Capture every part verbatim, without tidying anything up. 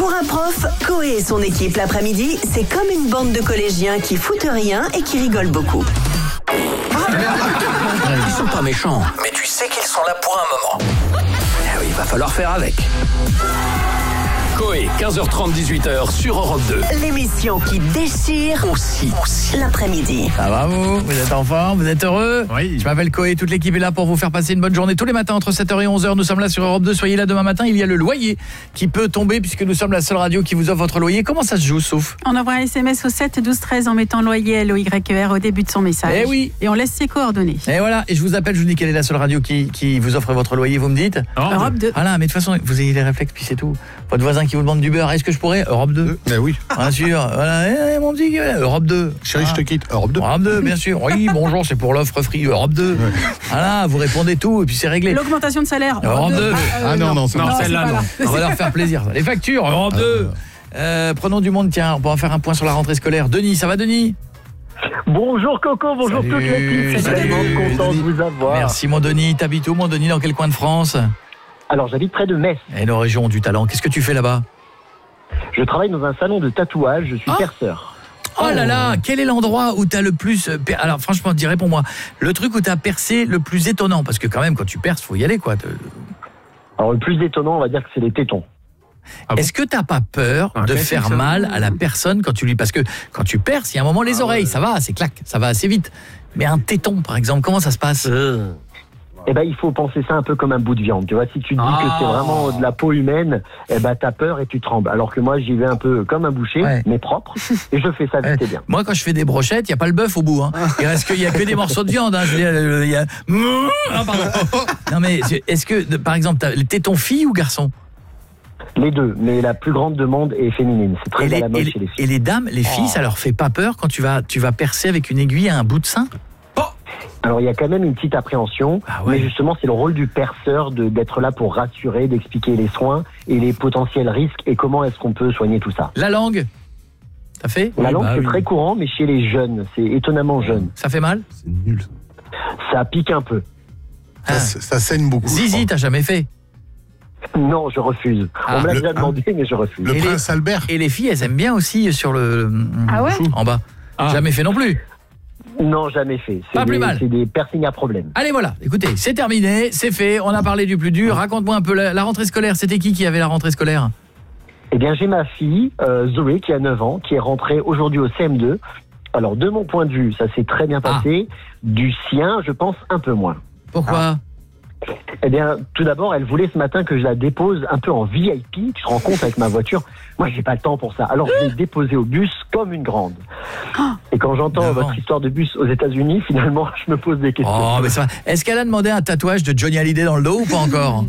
Pour un prof, Coé et son équipe l'après-midi, c'est comme une bande de collégiens qui foutent rien et qui rigolent beaucoup. Ils sont pas méchants, mais tu sais qu'ils sont là pour un moment. Eh oui, il va falloir faire avec. Coé, quinze heures trente, dix-huit heures sur Europe deux. L'émission qui déchire Aussi, aussi. l'après-midi. Ça va vous? Vous êtes en forme? Vous êtes heureux? Oui. Je m'appelle Coé, toute l'équipe est là pour vous faire passer une bonne journée tous les matins entre sept heures et onze heures. Nous sommes là sur Europe deux, soyez là demain matin. Il y a le loyer qui peut tomber puisque nous sommes la seule radio qui vous offre votre loyer. Comment ça se joue, Souf? On envoie un S M S au sept douze treize en mettant loyer L O Y E R au début de son message. Eh oui. Et on laisse ses coordonnées. Et voilà, et je vous appelle, je vous dis quelle est la seule radio qui, qui vous offre votre loyer, vous me dites? Europe deux. Voilà, mais de toute façon, vous ayez les réflexes, puis c'est tout. Votre voisin qui vous demande du beurre, est-ce que je pourrais? Europe deux. Eh oui. Bien sûr, voilà, eh, mon petit, Europe deux. Chérie, je te quitte. Europe deux. Europe deux, bien sûr. Oui, bonjour, c'est pour l'offre Free Europe deux. Voilà, vous répondez tout et puis c'est réglé. L'augmentation de salaire. Europe deux. Ah non, non, c'est non, non, c'est celle-là, pas non. là. On va leur faire plaisir. Les factures, Europe deux. Euh, prenons du monde, tiens, on va en faire un point sur la rentrée scolaire. Denis, ça va Denis? Bonjour Coco, bonjour Salut. toute l'équipe, je suis Salut. tellement content de vous avoir. Merci mon Denis, t'habites où mon Denis, dans quel coin de France? Alors j'habite près de Metz, Et nos régions ont du talent, qu'est-ce que tu fais là-bas? je travaille dans un salon de tatouage, je suis Ah. perceur. Oh là là, quel est l'endroit où t'as le plus... euh, per- Alors franchement, dis, réponds-moi, le truc où t'as percé le plus étonnant, parce que quand même, quand tu perces, faut y aller, quoi. Te- Alors le plus étonnant, on va dire que c'est les tétons. Ah bon? Est-ce que t'as pas peur Un de classique, faire ça. mal à la personne quand tu lui... Parce que quand tu perces, il y a un moment, les Ah oreilles, ouais. ça va, c'est clac, ça va assez vite. Mais un téton, par exemple, comment ça se passe? Eh ben il faut penser ça un peu comme un bout de viande, tu vois, si tu te dis Ah. que c'est vraiment de la peau humaine, eh ben t'as peur et tu trembles. Alors que moi j'y vais un peu comme un boucher, Ouais. mais propre, et je fais ça vite et bien. Moi, quand je fais des brochettes, il n'y a pas le bœuf au bout. Hein. Il reste qu'il y a que des morceaux de viande. Hein. Je veux dire, euh, il y a... Ah, pardon. Non, mais est-ce que, de- par exemple, t'as les tétons filles ou garçons? Les deux, mais la plus grande demande est féminine, c'est très et à les, la mode et, chez les et filles. les dames, les filles, ça leur fait pas peur quand tu vas, tu vas percer avec une aiguille à un bout de sein? Alors il y a quand même une petite appréhension, Ah ouais. mais justement c'est le rôle du perceur de- d'être là pour rassurer, d'expliquer les soins et les potentiels risques et comment est-ce qu'on peut soigner tout ça. La langue, t'as fait? La Oui, langue bah c'est oui. très courant, mais chez les jeunes, c'est étonnamment jeune. Ça fait mal? C'est nul. Ça pique un peu. Ah. Ça, ça saigne beaucoup. je Zizi, crois. t'as jamais fait? Non, je refuse. Ah, On me l'a le- déjà demandé, mais je refuse. Le Et les- prince Albert. Et les filles, elles aiment bien aussi sur le... Ah ouais? En bas. Jamais fait non plus. Non, jamais fait. C'est Pas plus des, mal. c'est des piercings à problème. Allez, voilà, écoutez, c'est terminé, c'est fait, on a parlé du plus dur. Raconte-moi un peu la, la rentrée scolaire. C'était qui qui avait la rentrée scolaire? Eh bien, j'ai ma fille, euh, Zoé, qui a neuf ans, qui est rentrée aujourd'hui au C M deux. Alors, de mon point de vue, ça s'est très bien passé. Du sien, je pense, un peu moins. Pourquoi? Eh bien, tout d'abord, elle voulait ce matin que je la dépose un peu en V I P. Tu te rends compte avec ma voiture? Moi, j'ai pas le temps pour ça. Alors, je l'ai déposée au bus comme une grande. Et quand j'entends Neuf ans. votre histoire de bus aux États-Unis, finalement, je me pose des questions. Oh, mais ça va. Est-ce qu'elle a demandé un tatouage de Johnny Hallyday dans le dos ou pas encore?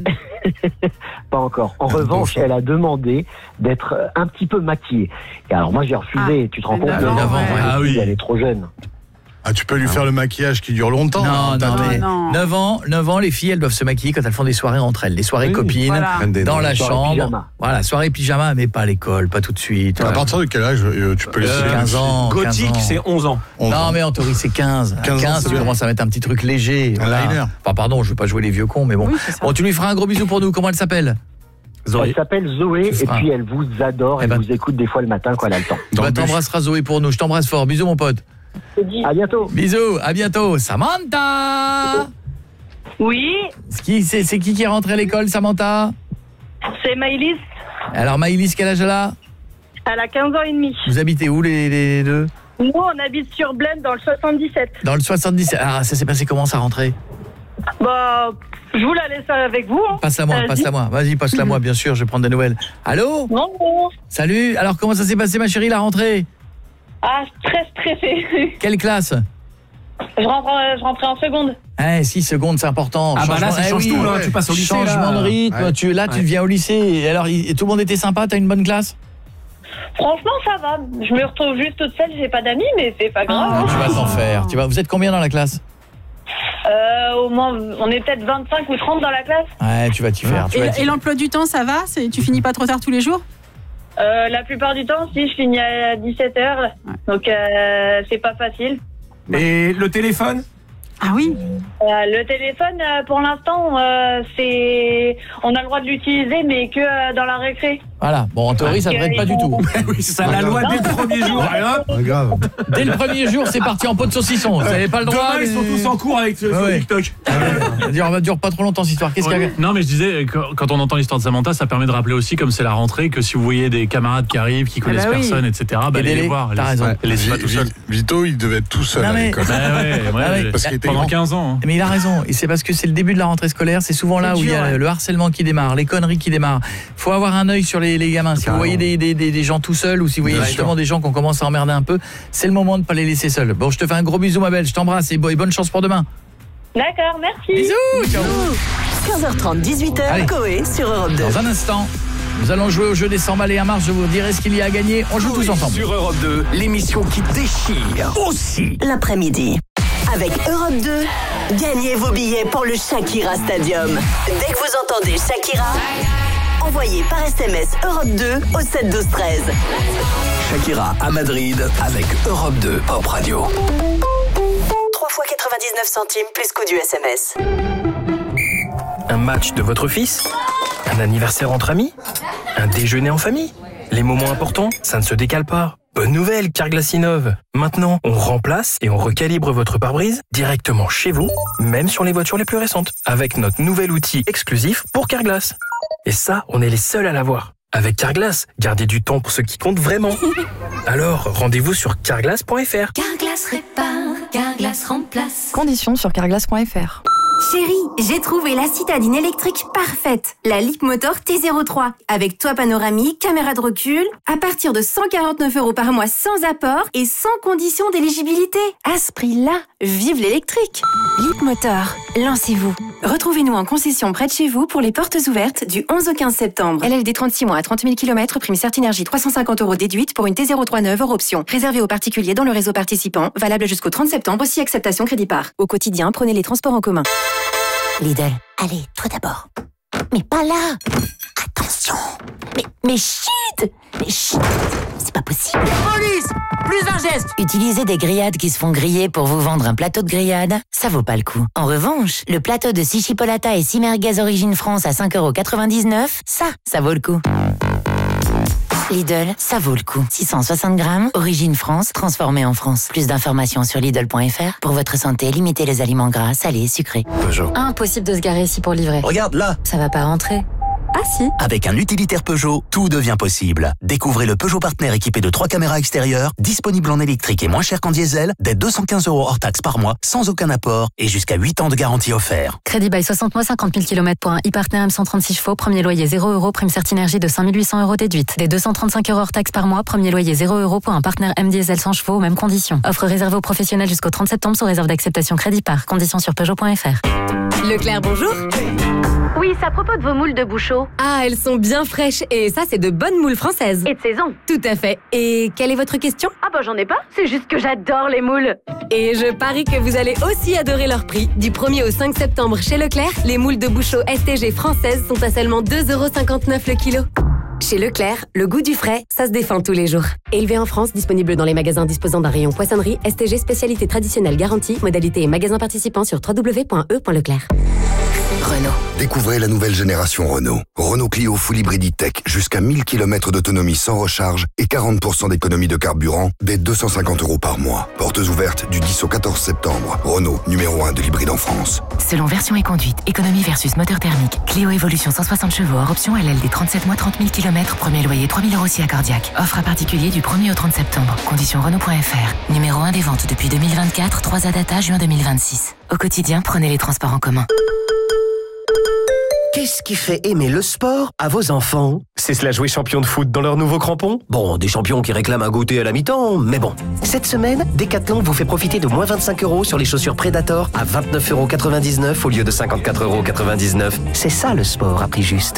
Pas encore. En Ah, revanche, bon, elle a demandé d'être euh, un petit peu maquillée. Et alors, moi, j'ai refusé. tu te rends mais compte? neuf le- ans, ouais. Ah oui. Elle est trop jeune. Ah, tu peux lui faire le maquillage qui dure longtemps. Non, hein, non, t'as- mais non. neuf ans, neuf ans, les filles, elles doivent se maquiller quand elles font des soirées entre elles, des soirées Oui, copines, voilà. dans la Soirée chambre. pyjama. Voilà, soirée pyjama, mais pas à l'école, pas tout de suite. À partir de quel âge euh, tu peux laisser Euh, quinze ans. Gothique, quinze ans. c'est onze ans. onze Non, ans. mais en théorie, c'est quinze. À quinze ans, quinze, c'est tu bien. commences à mettre un petit truc léger. Un liner. Enfin, pardon, je veux pas jouer les vieux cons, mais bon. Oui, c'est ça. Bon, tu lui feras un gros bisou pour nous. Comment elle s'appelle? Elle s'appelle Zoé Tu et feras. puis elle vous adore. Eh Elle ben- vous écoute des fois le matin quand elle a le temps. Dans Bah, le bus. t'embrasseras Zoé pour nous. Je t'embrasse fort. Bisous, mon pote. À bientôt. Bisous, à bientôt. Samantha! Oui, C'est qui, c'est, c'est qui qui est rentré à l'école, Samantha? c'est Maëlys. Alors, Maëlys, quel âge elle a? Elle a quinze ans et demi. Vous habitez où, les, les deux? Nous, on habite sur Blaine dans le soixante-dix-sept. Dans le soixante-dix. Ah, ça s'est passé comment, sa rentrée? Bah, je vous la laisse avec vous. Hein. Passe-la moi, Vas-y. passe-la moi. Vas-y, passe-la moi, bien sûr, je vais prendre des nouvelles. Allô? Non, non. Salut, alors comment ça s'est passé, ma chérie, la rentrée? Ah, très stressée. Quelle classe? je, rentre, je rentrais en seconde. Eh, six secondes, c'est important. Ah bah là, Changement- ça eh change oui, tout, là. ouais. Tu passes au lycée, Changement là. de rythme, Ouais. tu, là, tu Ouais. deviens au lycée. Et alors, il- et tout le monde était sympa, t'as une bonne classe? Franchement, ça va. Je me retrouve juste toute seule, j'ai pas d'amis, mais c'est pas grave. Ah, hein. tu vas t'en faire. Tu vas, vous êtes combien dans la classe? Euh, au moins, on est peut-être vingt-cinq ou trente dans la classe. Ouais, tu vas t'y faire. Tu vas Et, t'y- et l'emploi du temps, ça va? C'est- Tu finis pas trop tard tous les jours? Euh, la plupart du temps, si, je finis à dix-sept heures. Donc, euh, c'est pas facile. Et le téléphone? Ah oui? Euh, le téléphone, euh, pour l'instant, euh, c'est, on a le droit de l'utiliser, mais que euh, dans la récré. Voilà. Bon, en théorie, ça ne devrait être pas du tout. Oui, c'est ça, la loi dès le premier jour. Pas grave. Dès le premier jour, c'est parti en pot de saucisson. Vous n'avez pas le droit. Demain, ils sont tous en cours avec ce Ouais, ouais. TikTok. On va dure pas trop longtemps cette histoire. Qu'est-ce qu'il y a? Non, mais je disais, quand on entend l'histoire de Samantha, ça permet de rappeler aussi, comme c'est la rentrée, que si vous voyez des camarades qui arrivent, qui connaissent bah oui. personne, et cetera, bah, allez Aidez-les. les voir. T'as Laissez- raison. Ouais. Laissez pas tout seul. Vito, il devait être tout seul Non, à mais- l'école. Bah ouais, ouais, Ah ouais. Parce qu'il était pendant grand. quinze ans. hein. Mais il a raison, et c'est parce que c'est le début de la rentrée scolaire, c'est souvent là C'est où il y dur, a ouais. le harcèlement qui démarre, les conneries qui démarrent. Faut avoir un œil sur les, les gamins. Si vous voyez des, des, des, des gens tout seuls ou si vous voyez Bien justement sûr. des gens qu'on commence à emmerder un peu, c'est le moment de ne pas les laisser seuls. Bon, je te fais un gros bisou ma belle, je t'embrasse et bo- et bonne chance pour demain. D'accord, merci. Bisous, ciao. quinze heures trente, dix-huit heures, Allez. Coé sur Europe deux. Dans un instant, nous allons jouer au jeu des cent balles et un marche, je vous dirai ce qu'il y a à gagner. On joue tous ensemble. Sur Europe deux, l'émission qui déchire aussi. L'après-midi. Avec Europe deux, gagnez vos billets pour le Shakira Stadium. Dès que vous entendez Shakira, envoyez par S M S Europe deux au sept douze treize. Shakira à Madrid avec Europe deux Pop Radio. trois fois quatre-vingt-dix-neuf centimes plus coût du S M S. Un match de votre fils? Un anniversaire entre amis? Un déjeuner en famille? Les moments importants, ça ne se décale pas. Bonne nouvelle, Carglass innove. Maintenant, on remplace et on recalibre votre pare-brise directement chez vous, même sur les voitures les plus récentes, avec notre nouvel outil exclusif pour Carglass. Et ça, on est les seuls à l'avoir. Avec Carglass, gardez du temps pour ce qui compte vraiment. Alors, rendez-vous sur carglass point f r. Carglass répare, Carglass remplace. Conditions sur carglass point f r. Chérie, j'ai trouvé la citadine électrique parfaite. La Leapmotor T zéro trois. Avec toit panoramique, caméra de recul. À partir de cent quarante-neuf euros par mois sans apport et sans condition d'éligibilité. À ce prix-là, vive l'électrique. Leapmotor, lancez-vous. Retrouvez-nous en concession près de chez vous pour les portes ouvertes du onze au quinze septembre. L L D trente-six mois à trente mille kilomètres, prime Certinergie trois cent cinquante euros déduite pour une T zéro trois neuve hors option. Réservé aux particuliers dans le réseau participant, valable jusqu'au trente septembre, aussi acceptation crédit par. Au quotidien, prenez les transports en commun. Lidl, allez, toi d'abord. Mais pas là. Attention. Mais, mais chut. Mais chut. C'est pas possible. Police, plus d'un geste. Utilisez des grillades qui se font griller pour vous vendre un plateau de grillade, ça vaut pas le coup. En revanche, le plateau de six chipolata et six merguez Origine France à cinq euros quatre-vingt-dix-neuf, ça, ça vaut le coup. Lidl, ça vaut le coup. six cent soixante grammes, Origine France, transformé en France. Plus d'informations sur Lidl point f r. Pour votre santé, limitez les aliments gras, salés, sucrés. Peugeot. Impossible de se garer ici pour livrer. Regarde là. Ça va pas rentrer. Ah si. Avec un utilitaire Peugeot, tout devient possible. Découvrez le Peugeot Partner équipé de trois caméras extérieures, disponible en électrique et moins cher qu'en diesel, dès deux cent quinze euros hors taxe par mois, sans aucun apport et jusqu'à huit ans de garantie offert. Crédit by soixante mois, cinquante mille kilomètres pour un e-partner M cent trente-six chevaux, premier loyer zéro euros, prime Certinergie de cinq mille huit cents euros déduite. Des deux cent trente-cinq euros hors taxe par mois, premier loyer zéro euros pour un partner M diesel cent chevaux, mêmes conditions. Offre réservée aux professionnels jusqu'au trente septembre sous réserve d'acceptation crédit par. Conditions sur Peugeot point f r. Leclerc, bonjour. Oui, c'est à propos de vos moules de bouchot. Ah, elles sont bien fraîches et ça, c'est de bonnes moules françaises. Et de saison. Tout à fait. Et quelle est votre question? Ah bah j'en ai pas, c'est juste que j'adore les moules. Et je parie que vous allez aussi adorer leur prix. Du premier au cinq septembre chez Leclerc, les moules de bouchot S T G françaises sont à seulement deux euros cinquante-neuf le kilo. Chez Leclerc, le goût du frais, ça se défend tous les jours. Élevé en France, disponible dans les magasins disposant d'un rayon poissonnerie, S T G spécialité traditionnelle garantie, modalité et magasins participants sur w w w point e point leclerc. Renault. Découvrez la nouvelle génération Renault. Renault Clio Full Hybrid Tech, jusqu'à mille kilomètres d'autonomie sans recharge et quarante pour cent d'économie de carburant, dès deux cent cinquante euros par mois. Portes ouvertes du dix au quatorze septembre. Renault, numéro un de l'hybride en France. Selon version et conduite, économie versus moteur thermique. Clio Evolution cent soixante chevaux, hors option L L D trente-sept mois, trente mille kilomètres, premier loyer trois mille euros si accordiaque. Offre à particulier du premier au trente septembre. Conditions Renault point f r. Numéro un des ventes depuis deux mille vingt-quatre, trois A Data, juin deux mille vingt-six. Au quotidien, prenez les transports en commun. Qu'est-ce qui fait aimer le sport à vos enfants? C'est cela jouer champion de foot dans leurs nouveaux crampons? Bon, des champions qui réclament un goûter à la mi-temps, mais bon. Cette semaine, Decathlon vous fait profiter de moins vingt-cinq euros sur les chaussures Predator à vingt-neuf euros quatre-vingt-dix-neuf au lieu de cinquante-quatre euros quatre-vingt-dix-neuf. C'est ça le sport à prix juste.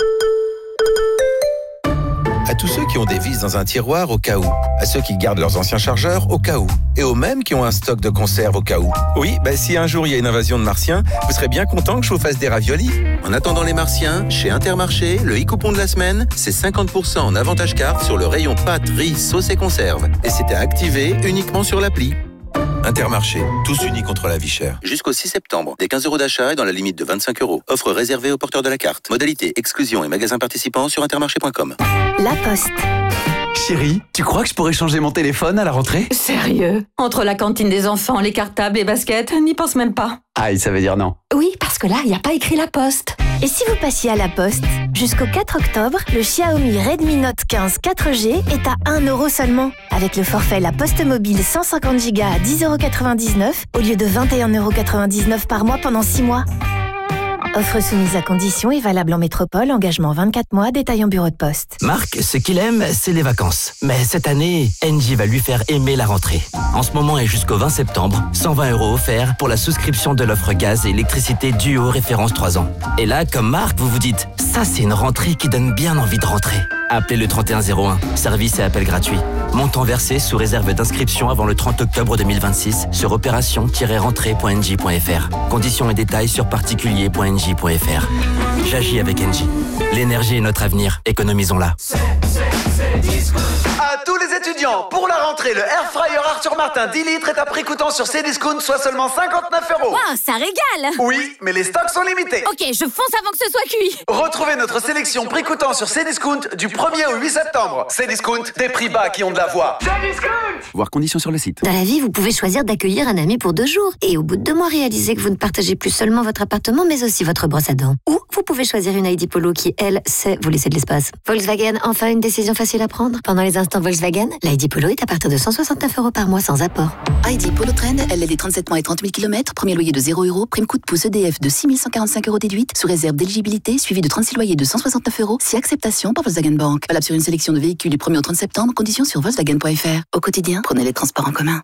À tous ceux qui ont des vis dans un tiroir au cas où, à ceux qui gardent leurs anciens chargeurs au cas où, et aux mêmes qui ont un stock de conserve au cas où. Oui, bah si un jour il y a une invasion de martiens, vous serez bien content que je vous fasse des raviolis. En attendant les martiens, chez Intermarché, le e-coupon de la semaine, c'est cinquante pour cent en avantage carte sur le rayon pâtes, riz, sauce et conserve. Et c'était activé uniquement sur l'appli. Intermarché, tous unis contre la vie chère. Jusqu'au six septembre, des quinze euros d'achat et dans la limite de vingt-cinq euros. Offre réservée aux porteurs de la carte. Modalité, exclusion et magasins participants sur intermarché point com. La Poste. Chérie, tu crois que je pourrais changer mon téléphone à la rentrée ? Sérieux ? Entre la cantine des enfants, les cartables, les baskets, n'y pense même pas. Aïe, ça veut dire non. Oui, parce que là, il n'y a pas écrit La Poste. Et si vous passiez à La Poste ? Jusqu'au quatre octobre, le Xiaomi Redmi Note quinze quatre G est à un euro seulement. Avec le forfait La Poste Mobile cent cinquante giga à dix euros quatre-vingt-dix-neuf au lieu de vingt et un euros quatre-vingt-dix-neuf par mois pendant six mois. Offre soumise à conditions et valable en métropole, engagement vingt-quatre mois, détail en bureau de poste. Marc, ce qu'il aime, c'est les vacances. Mais cette année, Engie va lui faire aimer la rentrée. En ce moment et jusqu'au vingt septembre, cent vingt euros offerts pour la souscription de l'offre gaz et électricité Duo référence trois ans. Et là, comme Marc, vous vous dites, ça c'est une rentrée qui donne bien envie de rentrer. Appelez le trente et un zéro un, service et appel gratuit. Montant versé sous réserve d'inscription avant le trente octobre deux mille vingt-six sur opération tiret rentrée point engie point f r. Conditions et détails sur particulier point engie point f r. J'agis avec Engie. L'énergie est notre avenir, économisons-la. À tous les étudiants, pour la rentrée, le Air Fryer Arthur Martin dix litres est à prix coûtant sur Cdiscount, soit seulement cinquante-neuf euros. Wow, ça régale! Oui, mais les stocks sont limités. Ok, je fonce avant que ce soit cuit. Retrouvez notre sélection prix coûtant sur Cdiscount du premier au huit septembre. Cdiscount, des prix bas qui ont de la voix. Cdiscount! Voir conditions sur le site. Dans la vie, vous pouvez choisir d'accueillir un ami pour deux jours. Et au bout de deux mois, réaliser que vous ne partagez plus seulement votre appartement, mais aussi votre brosse à dents. Ou vous pouvez choisir une I D Polo qui, elle, sait vous laisser de l'espace. Volkswagen, enfin une décision facile à prendre. Pendant les instants Volkswagen, l'I D Polo est à partir de cent soixante-neuf euros par mois sans apport. I D Polo Trend, L L D trente-sept mois et trente mille kilomètres, premier loyer de zéro euros, prime coup de pouce E D F de six mille cent quarante-cinq euros déduite, sous réserve d'éligibilité, suivi de trente-six loyers de cent soixante-neuf euros, si acceptation par Volkswagen Bank. Valable sur une sélection de véhicules du premier au trente septembre, conditions sur volkswagen point f r. Au quotidien, prenez les transports en commun.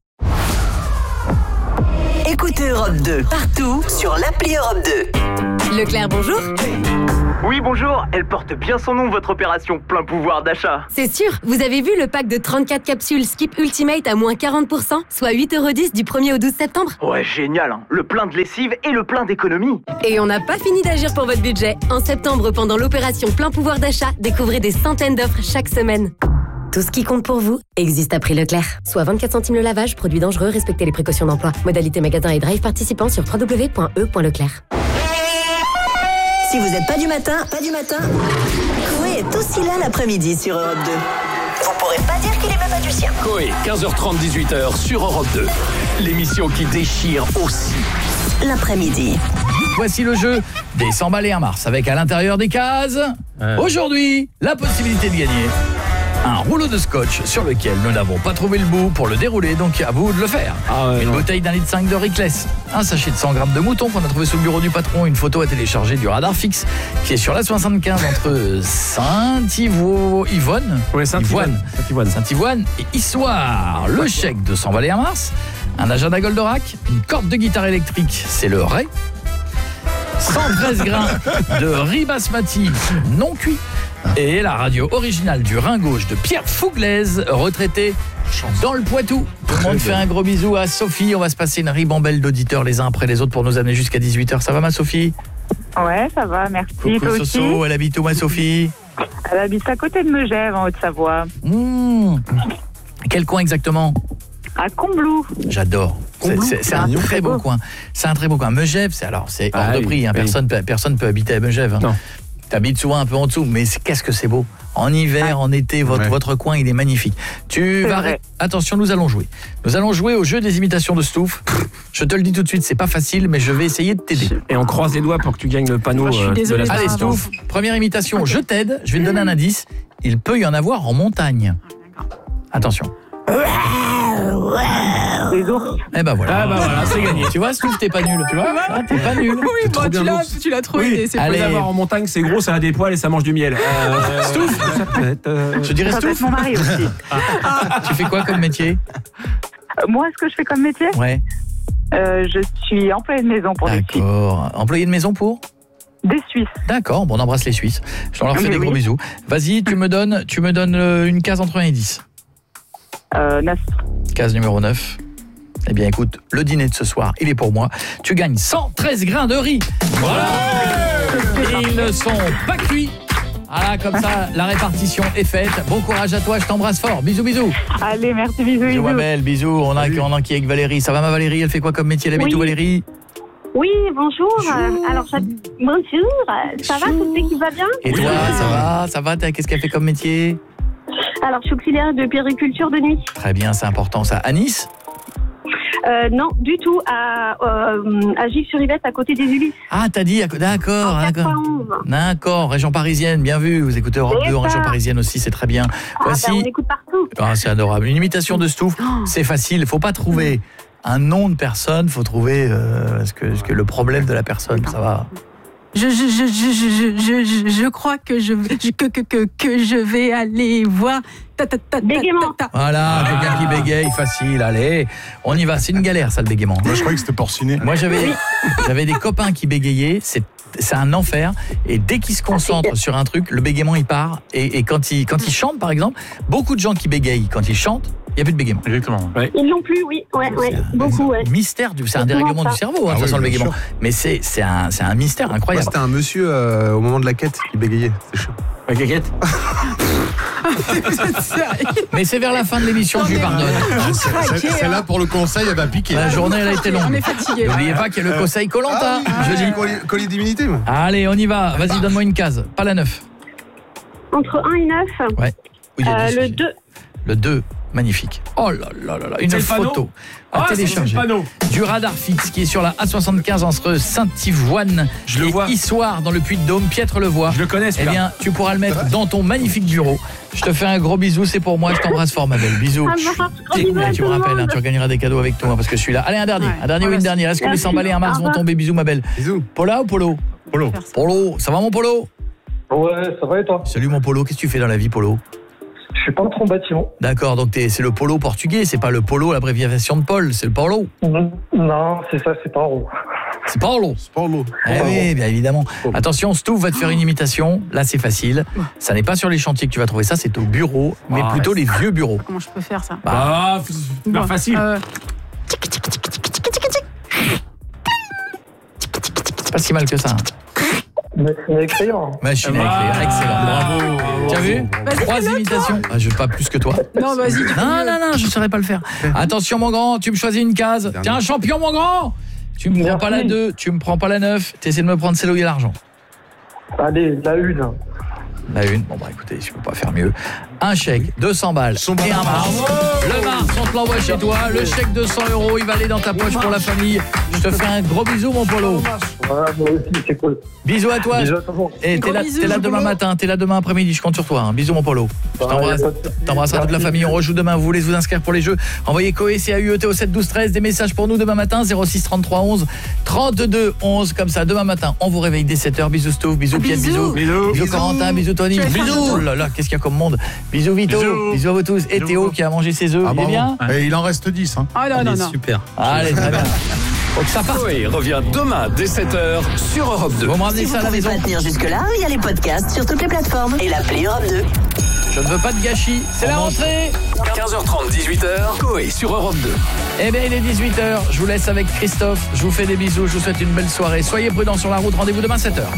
Écoutez Europe deux, partout, sur l'appli Europe deux. Leclerc, bonjour. Oui, bonjour. Elle porte bien son nom, votre opération plein pouvoir d'achat. C'est sûr. Vous avez vu le pack de trente-quatre capsules Skip Ultimate à moins quarante pour cent, soit huit euros dix du premier au douze septembre. Ouais, génial. Hein. Le plein de lessive et le plein d'économie. Et on n'a pas fini d'agir pour votre budget. En septembre, pendant l'opération plein pouvoir d'achat, découvrez des centaines d'offres chaque semaine. Tout ce qui compte pour vous existe à prix Leclerc. Soit vingt-quatre centimes le lavage, produit dangereux, respectez les précautions d'emploi. Modalité magasin et drive participants sur w w w point e point leclerc. Si vous n'êtes pas du matin, pas du matin, Coé est aussi là l'après-midi sur Europe deux. Vous pourrez pas dire qu'il est même pas du sien. Coé, quinze heures trente, dix-huit heures sur Europe deux. L'émission qui déchire aussi. L'après-midi. Voici le jeu des cent balles et un mars avec à l'intérieur des cases. Euh. Aujourd'hui, la possibilité de gagner un rouleau de scotch sur lequel nous n'avons pas trouvé le bout pour le dérouler, donc à vous de le faire. Ah ouais, une non. bouteille d'un litre cinq de Rickless, un sachet de cent grammes de mouton qu'on a trouvé sous le bureau du patron, une photo à télécharger du radar fixe qui est sur la soixante-quinze entre Saint-Yvonne, ouais, Saint-Yvonne, Saint-Yvonne, Saint-Yvonne et Issoire. Le chèque de cent balles et un mars, un agenda Goldorak, une corde de guitare électrique, c'est le Ray, cent treize grains de riz basmati non cuit. Et la radio originale du Rhin gauche de Pierre Fouglaise, retraité dans le Poitou. Tout le monde fait un gros bisou à Sophie. On va se passer une ribambelle d'auditeurs les uns après les autres pour nous amener jusqu'à dix-huit heures. Ça va ma Sophie? Ouais, ça va, merci. Coucou toi Soso, aussi. elle habite où ma Sophie? Elle habite à côté de Megève, en Haute-Savoie. Mmh. Quel coin exactement? À Combloux. J'adore. C'est, c'est, c'est un très beau coin. C'est un très beau coin. Megève, c'est alors c'est hors ah, de prix. Hein. Oui. Personne, personne peut habiter à Megève. Hein. Non. T'habites souvent un peu en dessous, mais c'est, qu'est-ce que c'est beau. En hiver, en été, votre, ouais. votre coin, il est magnifique. Tu c'est vas... Vrai. Attention, nous allons jouer. Nous allons jouer au jeu des imitations de Stouff. Je te le dis tout de suite, c'est pas facile, mais je vais essayer de t'aider. Et on croise les doigts pour que tu gagnes le panneau euh, de la Allez, Stouff, première imitation, okay. Je t'aide. Je vais te donner un indice. Il peut y en avoir en montagne. Attention. Les ours. Eh ben voilà. Ah ben voilà, c'est gagné. Tu vois, Stouff, t'es pas nul. Tu vois, ah, t'es pas nul. Oui, toi, tu l'as, tu l'as trouvé. Oui. C'est allez. Avoir en montagne, c'est gros, ça a des poils et ça mange du miel. Euh, Stouff. Euh... Je dirais Stouff. Mon mari aussi. Ah. Tu fais quoi comme métier? euh, Moi, ce que je fais comme métier? Ouais. Euh, je suis employée de maison pour des Suisses. D'accord. Employée de maison pour? Des Suisses. D'accord. Bon, on embrasse les Suisses. Je leur fais oui, des gros oui. bisous. Vas-y, tu me donnes, tu me donnes une case entre un et dix. Euh, neuf. Case numéro neuf. Eh bien, écoute, le dîner de ce soir, il est pour moi. Tu gagnes cent treize grains de riz. Voilà. Et ils ne sont pas cuits. Voilà, comme ça, la répartition est faite. Bon courage à toi, je t'embrasse fort. Bisous, bisous. Allez, merci, bisous, Bisous, bisous. ma belle, bisous. On a, on a qui avec Valérie. Ça va, ma Valérie? Elle fait quoi comme métier? Elle habite Oui. où, Valérie? Oui, bonjour. Euh, Alors, ça... bonjour. Ça va, toute l'équipe va bien? Et toi, ça va? Ça va? T'as- Qu'est-ce qu'elle fait comme métier? Alors, je suis auxiliaire de périculture de nuit. Très bien, c'est important ça. À Nice? Euh, non, du tout, à, euh, à Gilles-sur-Yvette, à côté des Ulysses. Ah, t'as dit, d'accord, d'accord. quatre-vingt-onze. D'accord, région parisienne, bien vu. Vous écoutez Europe C'est deux en ça. région parisienne aussi, c'est très bien. Ah, Voici. bah, on écoute partout. Ah, c'est adorable. Une imitation de Stouff, c'est facile. Il faut pas trouver un nom de personne, faut trouver euh, ce, que, ce que le problème de la personne, ça va. Je, je, je, je, je, je, je, je crois que je, je- que, que, que, que je vais aller voir. Ta, ta, ta, ta, ta, ta. Voilà, quelqu'un qui bégaye, facile, allez. On y va, c'est une galère ça le bégaiement. Moi je croyais que c'était porciné. Moi j'avais j'avais des copains qui bégayaient, c'est c'est un enfer et dès qu'ils se concentrent sur un truc, le bégaiement il part et, et quand ils quand ils chantent par exemple, beaucoup de gens qui bégayent quand ils chantent, il y a plus de bégaiement. Exactement. Ils l'ont plus, oui. Ouais, ouais. Beaucoup, ouais. Mystère du c'est un C'est dérèglement souvent du ça. cerveau hein, de Ah toute oui, façon le bien bégaiement. sûr. Mais c'est c'est un c'est un mystère Moi, incroyable. c'était un monsieur euh, au moment de la quête qui bégayait. C'est chaud. La caquette. Mais c'est vers la fin de l'émission que je lui pardonne. Celle-là pour le conseil, elle va piquer. La journée elle a été longue. On est fatigué. N'oubliez pas qu'il y a le conseil Koh-Lanta. Ah, Je dis. Collier, collier d'immunité, moi. Allez, on y va. Vas-y, donne-moi une case. Pas la neuf. Entre un et neuf. Ouais. Oui, il y a Euh, deux le sujets. deux. Le deux, magnifique. Oh là là là là, une C'est le panneau photo à Ah, c'est- télécharger. c'est le panneau. Du radar fixe qui est sur la A soixante-quinze entre Saint-Yvoine Je le et vois. Issoire dans le Puy-de-Dôme. Pietre le voit. Je le connais, Eh celui-là. bien, tu pourras le mettre dans ton magnifique bureau. Je te fais un gros bisou, c'est pour moi. Je t'embrasse fort, ma belle. Bisous. Ah, bah, gros Et bisous à tu tout me le rappelles, hein, monde. tu regagneras des cadeaux avec toi hein, parce que je suis là. Allez, un dernier. Ouais. Un dernier ou une dernière. Est-ce que les Merci. cent balais en mars Au vont revoir. tomber? Bisous, ma belle. Bisous. Pola ou Polo? Polo. Polo. Ça va, mon Polo? Ouais, ça va et toi? Salut, mon Polo. Qu'est-ce que tu fais dans la vie, Polo? Je suis peintre en bâtiment. D'accord, donc t'es- c'est le polo portugais, c'est pas le polo, l'abréviation de Paul, c'est le polo. Non, c'est ça, c'est pas en haut. C'est Paolo. C'est Paolo. Eh oui, bien évidemment. Attention, Stouff va te faire une imitation. Là, c'est facile. Ça n'est pas sur les chantiers que tu vas trouver ça, c'est au bureau, mais Ah, plutôt les vieux bureaux. Comment je peux faire ça? Ah, c'est Bon, facile. euh, C'est pas si mal que ça. hein. Machine à écrire. Machine à écrire, excellent. Bravo. Tu as vu? Vas-y, Trois fais-le, imitations. Ah, je pas plus que toi. Non, vas-y. tu fais Non, mieux. non, non, je ne saurais pas le faire. Attention, mon grand, tu me choisis une case. T'es un champion, mon grand. Tu me prends pas la deux, tu me prends pas la neuf. T'essaies de me prendre celle où il y a l'argent. Allez, la une. La une, bon bah écoutez, je peux pas faire mieux. Un chèque, deux cents balles et un Mars. Le Mars, on te l'envoie chez toi. Le chèque de cent euros, il va aller dans ta poche pour la famille. Je te fais un gros bisou, mon Polo. Ouais, moi aussi, c'est cool. Bisous à toi. Bisous à tout le monde. Et t'es là, Gros t'es là bisous, demain Polo. matin, t'es là demain après-midi, je compte sur toi. hein. Bisous, mon Polo. Je Ouais, t'embrasse. y a pas de souci. T'embrasseras toute la Merci. famille. On rejoue demain. Vous voulez vous inscrire pour les jeux? Envoyez Coé, C A U E T au sept douze treize. Des messages pour nous demain matin. zéro six trente-trois onze trente-deux onze. Comme ça, demain matin, on vous réveille dès sept heures. Bisous, Stouff. Bisous, Pierre. Bisous. Bisous. Bisous, Corentin. Bisous, Tony. Tu es Bisous. Oh là là, qu'est-ce qu'il y a comme monde? Bisous, Vito. Bisous. Bisous à vous tous. Et Bisous. Théo qui a mangé ses œufs. Ah, Il est bravo. bien? Et il en reste dix. Hein. Ah non, non, non. Super. Allez, très bien. Faut que ça parte. Coé revient demain dès sept heures sur Europe deux. Vous me ramenez ça à la maison. tenir jusque-là, il y a les podcasts sur toutes les plateformes et l'appli Europe deux. Je ne veux pas de gâchis. C'est la rentrée. quinze heures trente, dix-huit heures, Coé sur Europe deux. Eh bien, il est dix-huit heures. Je vous laisse avec Christophe. Je vous fais des bisous. Je vous souhaite une belle soirée. Soyez prudents sur la route. Rendez-vous demain sept heures.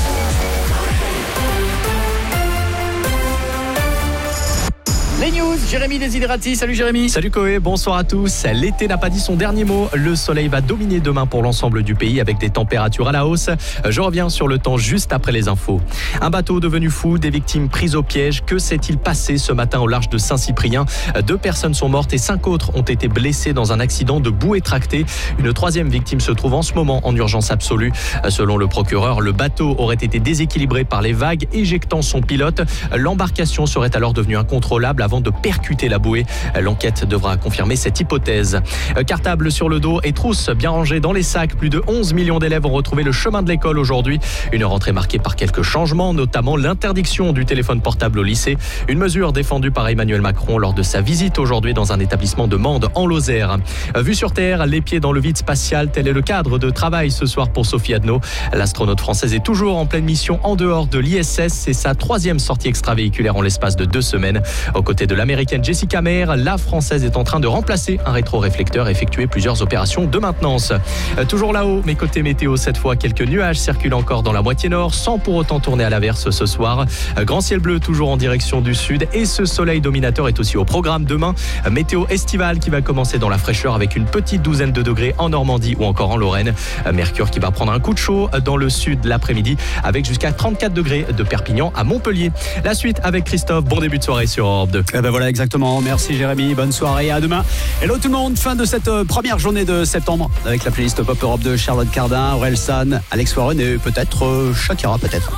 Les news, Jérémy Desiderati. Salut Jérémy. Salut Coé, bonsoir à tous. L'été n'a pas dit son dernier mot. Le soleil va dominer demain pour l'ensemble du pays avec des températures à la hausse. Je reviens sur le temps juste après les infos. Un bateau devenu fou, des victimes prises au piège. Que s'est-il passé ce matin au large de Saint-Cyprien? Deux personnes sont mortes et cinq autres ont été blessées dans un accident de bouée tractée. Une troisième victime se trouve en ce moment en urgence absolue. Selon le procureur, le bateau aurait été déséquilibré par les vagues, éjectant son pilote. L'embarcation serait alors devenue incontrôlable avant de percuter la bouée. L'enquête devra confirmer cette hypothèse. Cartable sur le dos et trousses bien rangées dans les sacs. Plus de onze millions d'élèves ont retrouvé le chemin de l'école aujourd'hui. Une rentrée marquée par quelques changements, notamment l'interdiction du téléphone portable au lycée. Une mesure défendue par Emmanuel Macron lors de sa visite aujourd'hui dans un établissement de Mende en Lozère. Vue sur Terre, les pieds dans le vide spatial, tel est le cadre de travail ce soir pour Sophie Adno. L'astronaute française est toujours en pleine mission en dehors de l'I S S. C'est sa troisième sortie extravéhiculaire en l'espace de deux semaines. Aux côtés côté de l'américaine Jessica Meir, la française est en train de remplacer un rétroréflecteur et effectuer plusieurs opérations de maintenance. Euh, toujours là-haut, mais côté météo, cette fois, quelques nuages circulent encore dans la moitié nord, sans pour autant tourner à l'averse ce soir. Euh, grand ciel bleu toujours en direction du sud et ce soleil dominateur est aussi au programme demain. Euh, météo estivale qui va commencer dans la fraîcheur avec une petite douzaine de degrés en Normandie ou encore en Lorraine. Euh, Mercure qui va prendre un coup de chaud dans le sud l'après-midi avec jusqu'à trente-quatre degrés de Perpignan à Montpellier. La suite avec Christophe. Bon début de soirée sur Europe deux. Eh ben voilà, exactement. Merci Jérémy. Bonne soirée. À demain. Hello tout le monde. Fin de cette première journée de septembre avec la playlist Pop Europe de Charlotte Cardin, Aurel San, Alex Warren et peut-être euh, Shakira peut-être.